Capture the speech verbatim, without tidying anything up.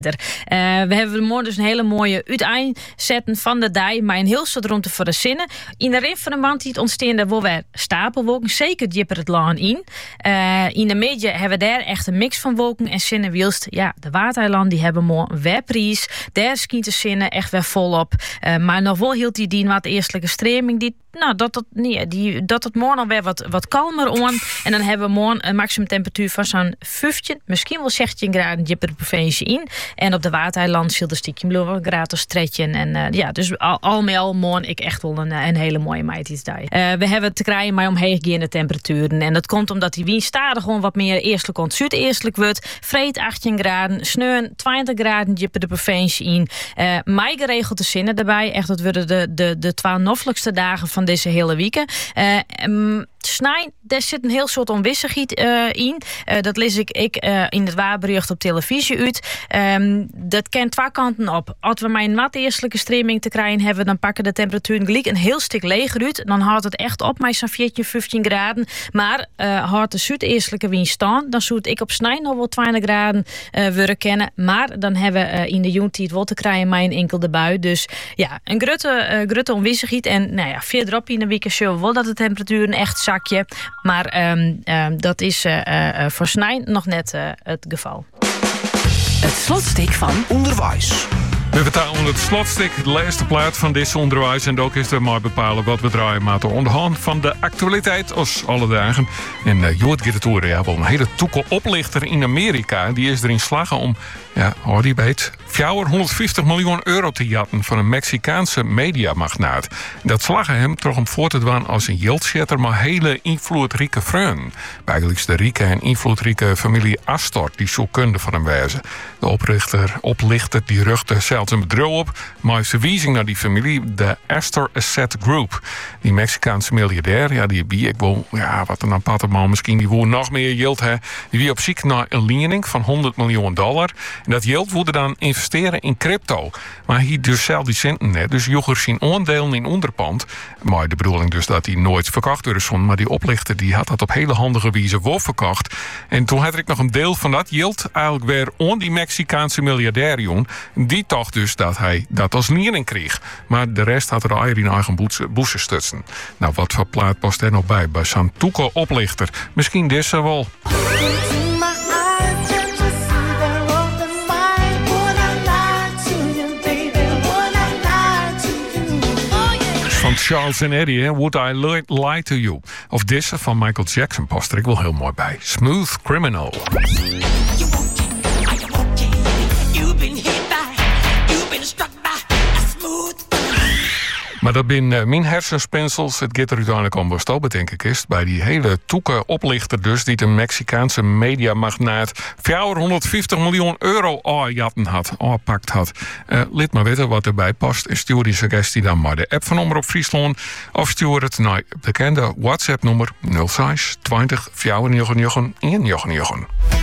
Uh, we hebben morgen dus een hele mooie uiteenzetten van de dag, maar een heel soort ruimte voor de zinnen. In de rin van de maand die het ontstaan, daar worden weer stapelwolken, zeker dieper het land in. Uh, in de media hebben we daar echt een mix van wolken en zinnen wielst. Ja, de Waterland die hebben morgen een webprijs. Daar schijnt de zinnen echt weer volop. Uh, maar nog wel hield die die wat eerstelijke streming die. Nou, dat het, nee, die, dat het morgen alweer wat, wat kalmer on. En dan hebben we morgen een maximumtemperatuur van zo'n vijftien, misschien wel zestien graden dieper de provincie in. En op de Waterland zult de stiekem bloemen gratis stretchen. En uh, ja, dus al, al met al morgen ik echt wel een, een hele mooie meidjesdag. Uh, we hebben te krijgen maar omheeggaande temperaturen. En dat komt omdat die wind stadig gewoon wat meer eerstelijk ont zuideerstelijk wordt. Vreed achttien graden, sneeuw twintig graden dieper de provincie in. Uh, mij geregeld te zinnen daarbij. Echt, dat worden de, de, de twaalf noffelijkste dagen van deze hele week. Uh, um, Snij, daar zit een heel soort onwissigheid uh, in. Uh, dat lees ik, ik uh, in het waarbericht op televisie uit. Um, dat kent twee kanten op. Als we maar een wat eerstelijke streming te krijgen hebben, dan pakken de temperaturen gelijk een heel stuk leger uit. Dan houdt het echt op met zo'n veertien, vijftien graden. Maar uh, houdt de zuideerstelijke wind staan, dan zou ik op Snij nog wel twintig graden uh, willen kennen. Maar dan hebben we uh, in de jontijd wel te krijgen met een enkele bui. Dus ja, een grote, uh, grote onwissigheid. En nou ja, verderop in de week zullen we wel dat de temperaturen echt zakje. Maar um, um, dat is uh, uh, voor Snij nog net uh, het geval. Het slotstuk van onderwijs. We betalen het slotstuk, de laatste plaat van dit onderwijs. En ook is er maar bepalen wat we draaien maar onderhand van de actualiteit als alle dagen. En uh, Joort Gertoer, ja, wel een hele toekel oplichter in Amerika. Die is erin slagen om, ja, hoor die beet, vierhonderdvijftig miljoen euro te jatten van een Mexicaanse mediamagnaat. Dat slagen hem toch om voor te dwaan als een yieldchatter, maar hele invloedrijke vreun. Eigenlijk is de rijke en invloedrijke familie Astor die zo kunde van hem wijzen. De oprichter, oplichter, die rugde zelfs een bedrijf op, maar is verwijzing naar die familie, de Astor Asset Group. Die Mexicaanse miljardair, ja, die wie ik wil, ja, wat een aparte man misschien, die wil nog meer yield, hè. Die wie op ziek naar een lening van honderd miljoen dollar. En dat yield wilde dan investeren in crypto. Maar hij dus zelf die centen net, dus jonger zijn aandelen in onderpand. Maar de bedoeling dus dat hij nooit verkocht werd, maar die oplichter die had dat op hele handige wijze wel verkocht. En toen had ik nog een deel van dat yield eigenlijk weer aan die Mexicaanse miljardair, jong. Die dacht dus dat hij dat als lening kreeg. Maar de rest had er al in eigen boezen stutsen. Nou, wat voor plaat past er nog bij? Bij zo'n toekel oplichter. Misschien deze wel. Van Charles en Eddie, hè? Would I Lie, lie to You? Of deze van Michael Jackson past er ik wel heel mooi bij. Smooth Criminal. Maar dat bin uh, mijn hersenspinsels. Het gaat er uiteindelijk om was dat, denk ik, is. Bij die hele toeke oplichter dus, die de Mexicaanse mediamagnaat vierhonderdvijftig miljoen euro aanjatten had, aangepakt had. Uh, Lid maar weten wat erbij past. En stuur die suggestie dan maar de app van Omroep Friesland. Of stuur het naar het bekende WhatsApp-nummer nul zes twintig vierentachtig negen negen.